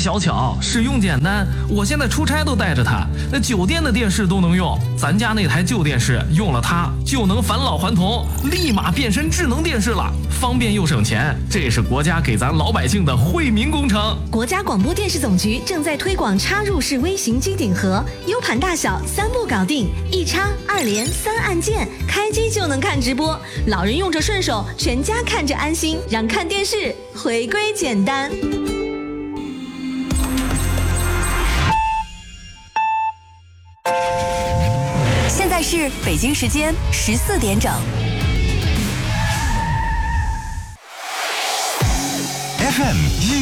小巧，使用简单，我现在出差都带着它，那酒店的电视都能用。咱家那台旧电视用了它就能返老还童，立马变身智能电视了，方便又省钱。这是国家给咱老百姓的惠民工程。 国家广播电视总局正在推广插入式微型机顶盒，U盘大小3步搞定，一插2连3按键，开机就能看直播。老人用着顺手，全家看着安心，让看电视回归简单。 现在是北京时间14点整。 FM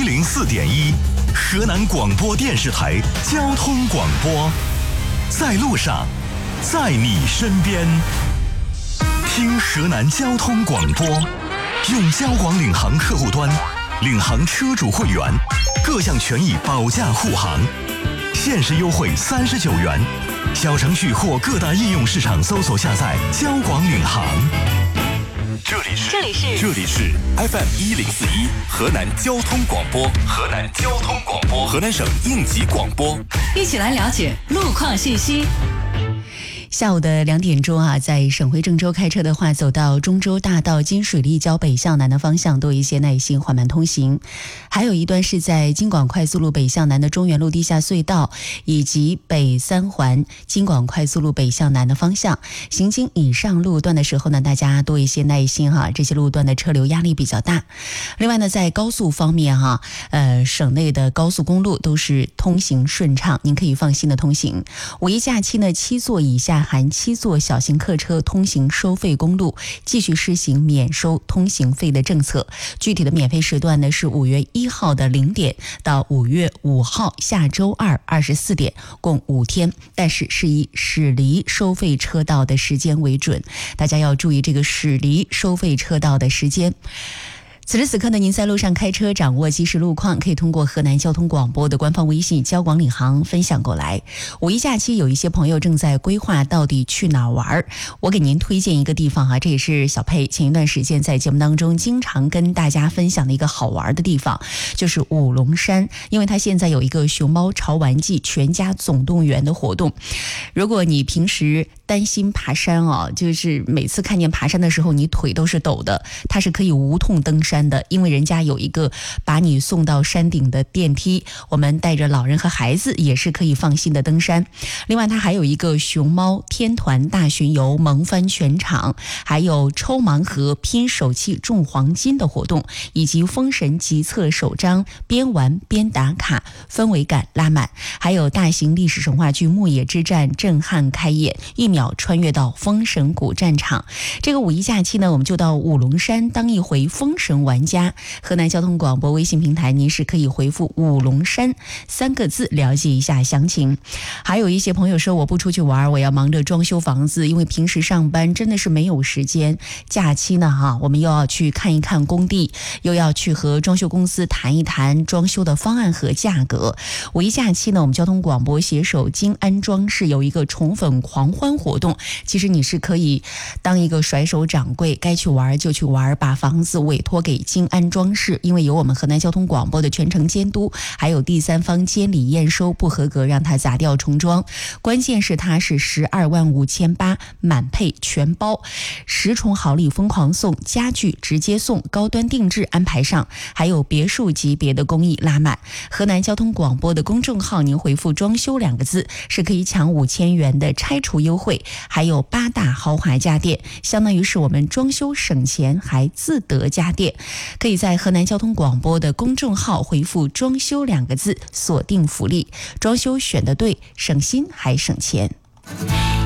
104.1，河南广播电视台交通广播，在路上，在你身边。听河南交通广播，用交广领航客户端，领航车主会员，各项权益保驾护航，限时优惠39元。小程序或各大应用市场搜索下载交广领航。这里是 FM 104.1河南交通广播，河南省应急广播， 一起来了解路况信息。 下午的2点钟啊，在省会郑州开车的话，走到中州大道金水立交北向南的方向多一些耐心缓慢通行。还有一段是在京广快速路北向南的中原路地下隧道以及北3环京广快速路北向南的方向，行经以上路段的时候呢，大家多一些耐心哈，这些路段的车流压力比较大。另外呢，在高速方面哈，省内的高速公路都是通行顺畅，您可以放心的通行。五一假期呢，7座以下含7座小型客车通行收费公路继续施行免收通行费的政策，具体的免费时段呢是5月1号的0点到5月5号下周二24点，共5天，但是是以驶离收费车道的时间为准，大家要注意这个驶离收费车道的时间。此时此刻呢，您在路上开车掌握即时路况，可以通过河南交通广播的官方微信交广领航分享过来。五一假期有一些朋友正在规划到底去哪儿玩，我给您推荐一个地方啊，这也是小佩前一段时间在节目当中经常跟大家分享的一个好玩的地方，就是五龙山。因为它现在有一个熊猫潮玩季全家总动员的活动，如果你平时担心爬山就是每次看见爬山的时候你腿都是抖的，它是可以无痛登山的，因为人家有一个把你送到山顶的电梯，我们带着老人和孩子也是可以放心的登山。另外它还有一个熊猫天团大巡游萌翻全场，还有抽盲盒拼手气中黄金的活动，以及封神集册首章边玩边打卡，氛围感拉满。还有大型历史神话剧牧野之战震撼开演，1秒穿越到封神谷战场。这个五一假期呢，我们就到五龙山当一回封神玩家。河南交通广播微信平台您是可以回复五龙山3个字了解一下详情。还有一些朋友说我不出去玩，我要忙着装修房子，因为平时上班真的是没有时间，假期呢我们又要去看一看工地，又要去和装修公司谈一谈装修的方案和价格。五一假期呢，我们交通广播携手金安装饰有一个宠粉狂欢活动，其实你是可以当一个甩手掌柜，该去玩就去玩，把房子委托给金安装饰，因为有我们河南交通广播的全程监督，还有第三方监理验收，不合格让它砸掉重装。关键是它是12.58万满配全包，10重好礼疯狂送，家具直接送，高端定制安排上，还有别墅级别的工艺拉满。河南交通广播的公众号您回复装修2个字是可以抢5000元的拆除优惠，还有8大豪华家电，相当于是我们装修省钱还自得家电。可以在河南交通广播的公众号回复装修2个字锁定福利，装修选得对，省心还省钱。